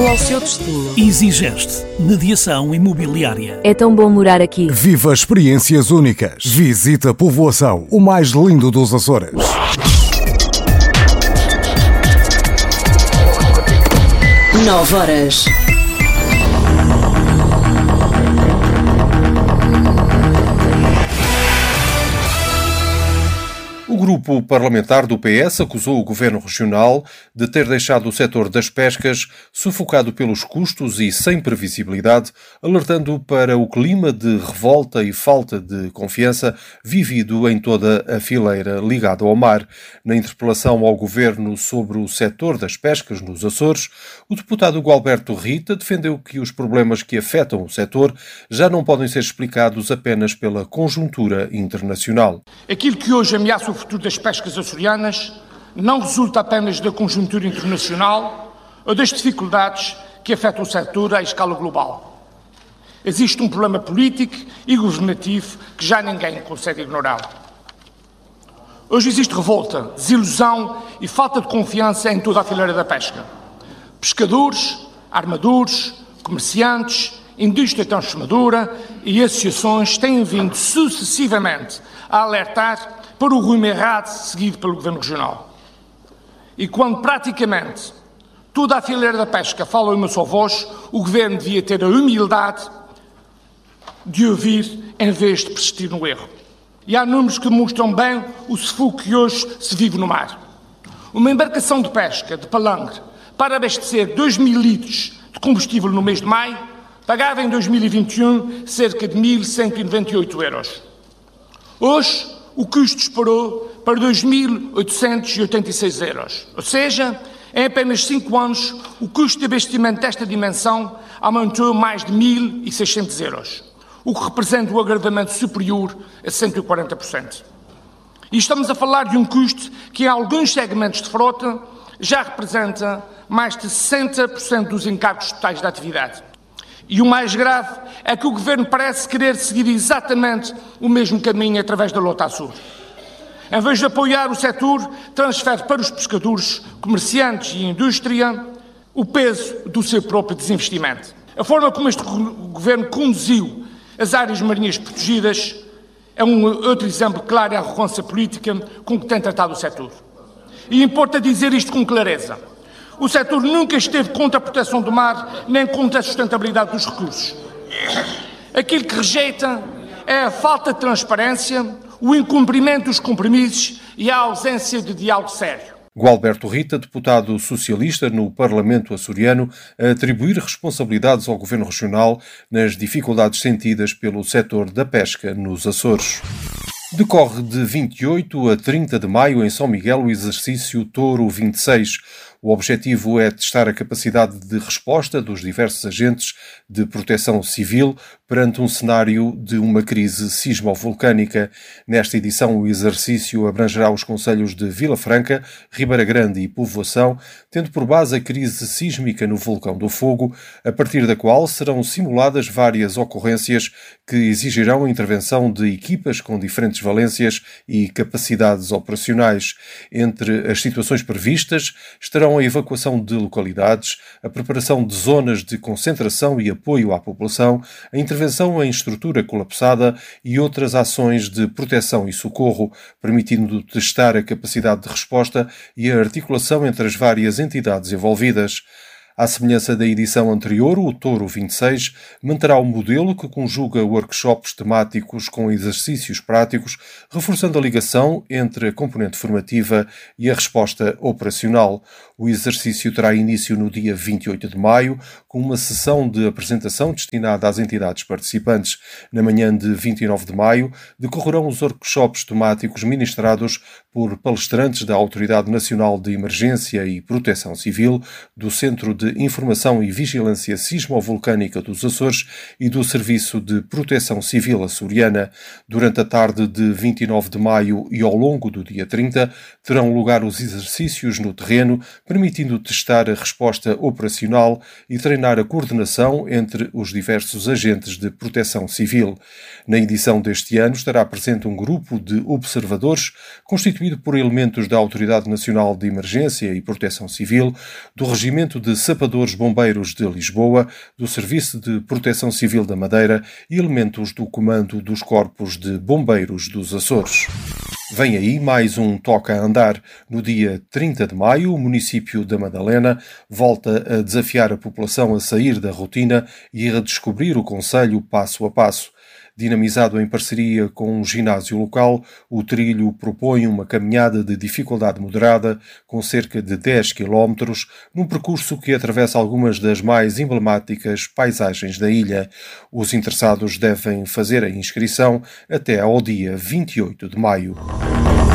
rumo ao seu destino. EasyGest, mediação imobiliária. É tão bom morar aqui. Viva experiências únicas. Visita Povoação, o mais lindo dos Açores. 9 horas. O grupo parlamentar do PS acusou o Governo Regional de ter deixado o setor das pescas sufocado pelos custos e sem previsibilidade, alertando para o clima de revolta e falta de confiança vivido em toda a fileira ligada ao mar. Na interpelação ao Governo sobre o setor das pescas nos Açores, o deputado Gualberto Rita defendeu que os problemas que afetam o setor já não podem ser explicados apenas pela conjuntura internacional. Aquilo que hoje ameaça o futuro das pescas açorianas não resulta apenas da conjuntura internacional ou das dificuldades que afetam o setor à escala global. Existe um problema político e governativo que já ninguém consegue ignorar. Hoje existe revolta, desilusão e falta de confiança em toda a fileira da pesca. Pescadores, armadores, comerciantes, indústria transformadora e associações têm vindo sucessivamente a alertar para o rumo errado seguido pelo Governo Regional. E quando praticamente toda a fileira da pesca fala em uma só voz, o Governo devia ter a humildade de ouvir em vez de persistir no erro. E há números que mostram bem o sufoco que hoje se vive no mar. Uma embarcação de pesca de palangre para abastecer 2.000 litros de combustível no mês de maio pagava em 2021 cerca de 1.198 euros. Hoje, o custo disparou para 2.886 euros. Ou seja, em apenas 5 anos, o custo de abastecimento desta dimensão aumentou mais de 1.600 euros, o que representa um agravamento superior a 140%. E estamos a falar de um custo que, em alguns segmentos de frota, já representa mais de 60% dos encargos totais da atividade. E o mais grave é que o Governo parece querer seguir exatamente o mesmo caminho através da Lota Açor. Em vez de apoiar o setor, transfere para os pescadores, comerciantes e indústria o peso do seu próprio desinvestimento. A forma como este Governo conduziu as áreas marinhas protegidas é um outro exemplo claro da arrogância política com que tem tratado o setor. E importa dizer isto com clareza. O setor nunca esteve contra a proteção do mar, nem contra a sustentabilidade dos recursos. Aquilo que rejeita é a falta de transparência, o incumprimento dos compromissos e a ausência de diálogo sério. Gualberto Rita, deputado socialista no Parlamento açoriano, a atribuir responsabilidades ao Governo Regional nas dificuldades sentidas pelo setor da pesca nos Açores. Decorre de 28 a 30 de maio em São Miguel o exercício Touro 26. O objetivo é testar a capacidade de resposta dos diversos agentes de proteção civil perante um cenário de uma crise sismovolcânica. Nesta edição, o exercício abrangerá os concelhos de Vila Franca, Ribeira Grande e Povoação, tendo por base a crise sísmica no Vulcão do Fogo, a partir da qual serão simuladas várias ocorrências que exigirão a intervenção de equipas com diferentes valências e capacidades operacionais. Entre as situações previstas estarão a evacuação de localidades, a preparação de zonas de concentração e apoio à população, a intervenção em estrutura colapsada e outras ações de proteção e socorro, permitindo testar a capacidade de resposta e a articulação entre as várias entidades envolvidas. À semelhança da edição anterior, o Touro 26 manterá um modelo que conjuga workshops temáticos com exercícios práticos, reforçando a ligação entre a componente formativa e a resposta operacional. O exercício terá início no dia 28 de maio, com uma sessão de apresentação destinada às entidades participantes. Na manhã de 29 de maio, decorrerão os workshops temáticos ministrados por palestrantes da Autoridade Nacional de Emergência e Proteção Civil, do Centro de Informação e Vigilância Sismovolcânica dos Açores e do Serviço de Proteção Civil açoriana. Durante a tarde de 29 de maio e ao longo do dia 30, terão lugar os exercícios no terreno, permitindo testar a resposta operacional e treinar a coordenação entre os diversos agentes de proteção civil. Na edição deste ano estará presente um grupo de observadores constituído por elementos da Autoridade Nacional de Emergência e Proteção Civil, do Regimento de Sapateiros sapadores bombeiros de Lisboa, do Serviço de Proteção Civil da Madeira e elementos do Comando dos Corpos de Bombeiros dos Açores. Vem aí mais um Toca a Andar. No dia 30 de maio, o município da Madalena volta a desafiar a população a sair da rotina e a redescobrir o concelho passo a passo. Dinamizado em parceria com um ginásio local, o trilho propõe uma caminhada de dificuldade moderada, com cerca de 10 km, num percurso que atravessa algumas das mais emblemáticas paisagens da ilha. Os interessados devem fazer a inscrição até ao dia 28 de maio.